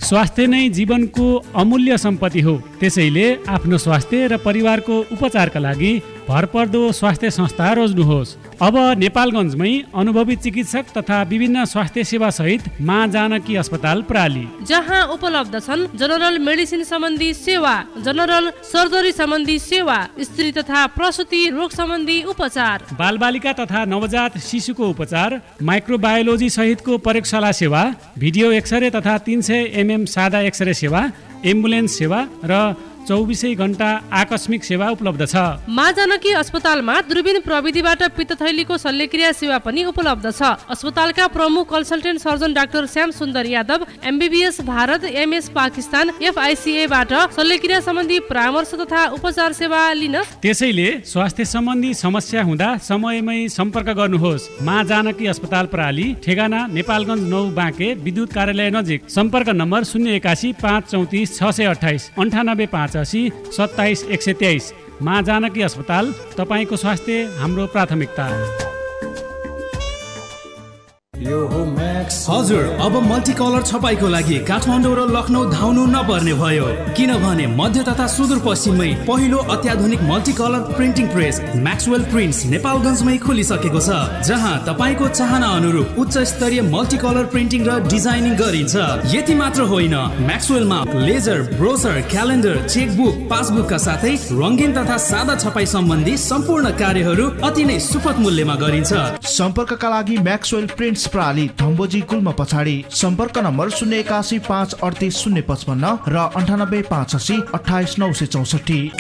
स्वास्थ्य नै जीवनको अमूल्य सम्पत्ति हो। त्यसैले आफ्नो स्वास्थ्य र परिवारको उपचारका लागि भरपर्दो स्वास्थ्य संस्था रोज्नुहोस्। अब नेपालगञ्जमै अनुभवी चिकित्सक तथा विभिन्न स्वास्थ्य सेवा सहित माँ जानकी अस्पताल प्राली, जहाँ उपलब्ध छन् जनरल मेडिसिन सम्बन्धी सेवा, जनरल सर्जरी सम्बन्धी सेवा, स्त्री तथा प्रसुति रोग सम्बन्धी उपचार, बालबालिका तथा नवजात शिशुको उपचार, माइक्रोबायोलोजी सहितको प्रयोगशाला सेवा, भिडियो एक्सरे तथा 300 mm सादा एक्सरे सेवा, एम्बुलेन्स सेवा र 24 घण्टा आकस्मिक सेवा उपलब्ध छ। माँ जानकी अस्पतालमा दूरबीन प्रविधिबाट पित्तथैलीको शल्यक्रिया सेवा पनि उपलब्ध छ। अस्पतालका प्रमुख कन्सल्टेन्ट सर्जन डाक्टर श्याम सुन्दर Yadav MBBS Bharat, MS Pakistan, FICA बाट शल्यक्रिया सम्बन्धी परामर्श तथा उपचार सेवा लिन। त्यसैले स्वास्थ्य सम्बन्धी समस्या हुँदा समयमै सम्पर्क गर्नुहोस्। माँ जानकी अस्पताल प्राली, ठेगाना नेपालगञ्ज 9 बाँके, विद्युत कार्यालय नजिक। सम्पर्क नम्बर 081 534 628 98 85 27 123। माँ जानकी अस्पताल, तपाईको स्वास्थ्य हाम्रो प्राथमिकता। हजुर, अब मल्टी कलर छपाईको लागि काठमाडौँ र लखनऊ धाउनु नपर्ने भयो, किनभने मध्य तथा सुदूरपश्चिममै पहिलो अत्याधुनिक multi colour printing press Maxwell prints नेपालगञ्जमै खोलिसकेको छ, जहाँ तपाईको चाहना अनुरूप उच्च स्तरीय मल्टी कलर प्रिन्टिङ र डिजाइनिङ गरिन्छ। यति मात्र होइन, म्याक्सवेलमा लेजर, ब्रोसर, क्यालेन्डर, चेकबुक, पासबुकका साथै रङ्गीन तथा सादा छपाई सम्बन्धी सम्पूर्ण कार्यहरू अति नै सुपथ मूल्यमा गरिन्छ। सम्पर्कका लागि म्याक्सवेल प्रिन्ट्स प्राली, धम्बोजी गुल्म पछाडि। सम्पर्क नम्बर 081 538 055 र 98 580 28 964।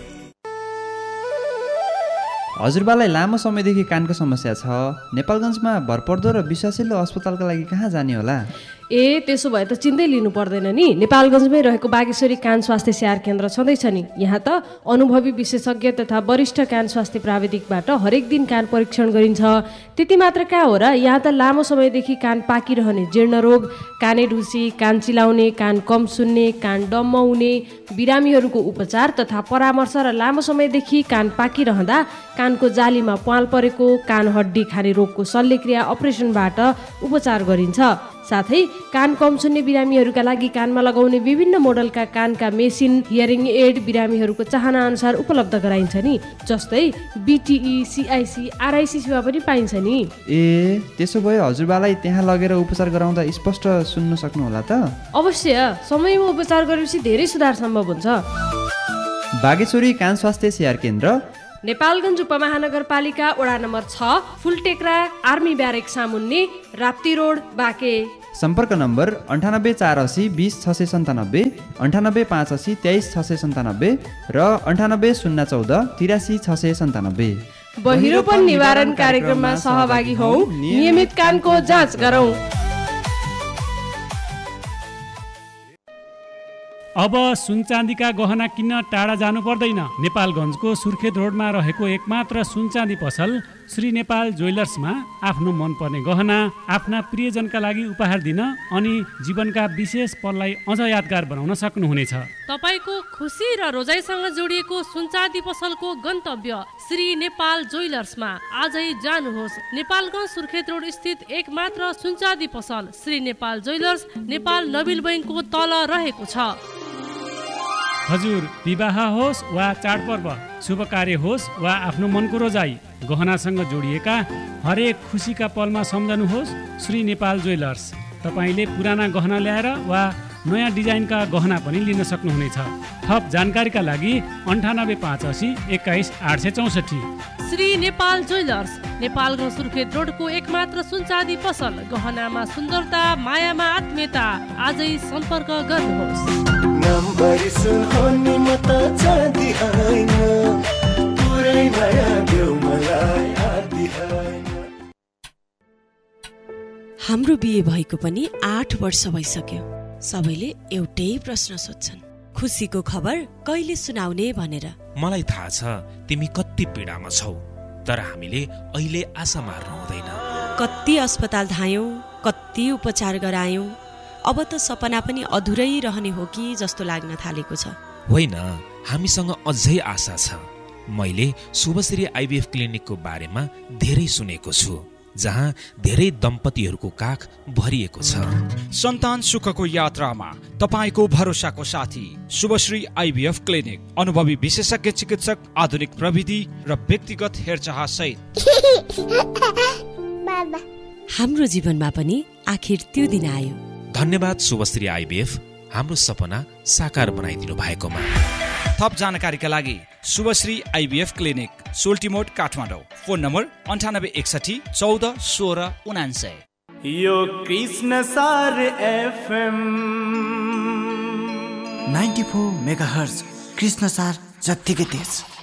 हजुरबालाई लामो समयदेखि कानको समस्या छ। नेपालगञ्जमा भरपर्दो र विश्वासिलो अस्पतालका लागि कहाँ जाने होला? त्यसो भए त चिन्दै लिनु पर्दैन नि। नेपालगञ्जमै रहेको बागेश्वरी कान स्वास्थ्य स्याहार केन्द्र छँदैछ नि। यहाँ त अनुभवी विशेषज्ञ तथा वरिष्ठ कान स्वास्थ्य प्राविधिकबाट हरेक दिन कान परीक्षण गरिन्छ। त्यति मात्र कहाँ हो र, यहाँ त लामो समयदेखि कान पाकिरहने जीर्ण रोग, काने ढुसी, कान चिलाउने, कान कम सुन्ने, कान डम्म हुने बिरामीहरूको उपचार तथा परामर्श र लामो समयदेखि कान पाकिरहँदा कानको जालीमा प्वाल परेको, कान हड्डी खाने रोगको शल्यक्रिया अपरेसनबाट उपचार गरिन्छ। साथै कान कम सुन्ने बिरामीहरूका लागि कानमा लगाउने विभिन्न मोडलका कानका मेसिन, हियरिङ एड बिरामीहरूको चाहना अनुसार उपलब्ध गराइन्छ नि। जस्तै BTE, CIC, RIC सेवा पनि पाइन्छ नि। त्यसो भए हजुरबालाई त्यहाँ लगेर उपचार गराउँदा स्पष्ट सुन्न सक्नुहोला त? अवश्य, समयमा उपचार गरेपछि धेरै सुधार सम्भव हुन्छ। बागेश्वरी कान स्वास्थ्य स्याहार केन्द्र, नेपालगञ्ज उपमहानगरपालिका वडा नम्बर 6, फुलटेक्रा आर्मी ब्यारेक सामुन्ने, राप्ती रोड, बाँके। सम्पर्क नम्बर 98 480 20 697, 98 580 23 697 र 98 014 83 697। बहिरोपन निवारण कार्यक्रममा सहभागी हौ, नियमित कानको जाँच गरौँ। अब सुन चाँदीका गहना किन्न टाढा जानु पर्दैन। नेपालगञ्जको सुर्खेत रोडमा रहेको एकमात्र सुन चाँदी पसल श्री नेपाल ज्वेलर्समा आफ्नो मनपर्ने गहना आफ्ना प्रियजनका लागि उपहार दिन अनि जीवनका विशेष पललाई अझ यादगार बनाउन सक्नुहुनेछ। तपाईको खुसी र रोजाइसँग जोडिएको सुनचाँदी पसलको गन्तव्य श्री नेपाल ज्वेलर्समा आजै जानुहोस्। नेपालगञ्ज सुर्खेत रोड स्थित एकमात्र सुनचाँदी पसल श्री नेपाल ज्वेलर्स नेपाल नबिल बैङ्कको तल रहेको छ। हजुर, विवाह होस् वा चाडपर्व, शुभ कार्य होस् वा आफ्नो मनको रोजाइ, गहनासँग जोडिएका हरेक खुसीका पलमा सम्झनुहोस् श्री नेपाल ज्वेलर्स। तपाईँले पुराना गहना ल्याएर वा नयाँ डिजाइनका गहना पनि लिन सक्नुहुनेछ। थप जानकारीका लागि 98 580 21 864। श्री नेपाल ज्वेलर्स, नेपालगञ्ज सुर्खेत रोडको एकमात्र सुनचाँदी पसल। गहनामा सुन्दरता, मायामा आत्मीयता। आजै सम्पर्क गर्नुहोस्। हाम्रो बिहे भएको पनि 8 वर्ष भइसक्यो। सबैले एउटै प्रश्न सोध्छन्, खुसीको खबर कहिले सुनाउने भनेर। मलाई थाहा छ तिमी कति पीडामा छौ, तर हामीले अहिले आशा मार्नु हुँदैन। कति अस्पताल धायौं, कति उपचार गरायौं, अब त सपना पनि अधुरै रहने हो कि जस्तो लाग्न थालेको छ। होइन, हामीसँग अझै आशा छ। मैले शुभश्री IVF क्लिनिकको बारेमा धेरै सुनेको छु। जहाँ धेरै दम्पतिहरूको काख भरिएको छ। सन्तान सुखको यात्रामा तपाईको भरोसाको साथी शुभश्री आइभीएफ क्लिनिक, अनुभवी विशेषज्ञ चिकित्सक, आधुनिक प्रविधि र व्यक्तिगत हेरचाह सहित। हाम्रो जीवनमा पनि आखिर त्यो दिन आयो। धन्यवाद शुभश्री आइभीएफ, हाम्रो सपना साकार बनाइदिनु भएकोमा। थप जानकारीका लागि Shubhashree IVF clinic, सोल्टिमोड, Kathmandu. Phone number 9861 14 16 99। यो कृष्ण सार एफएम 94 मेगाहर्ज, कृष्ण सार जत्तिकै तेज।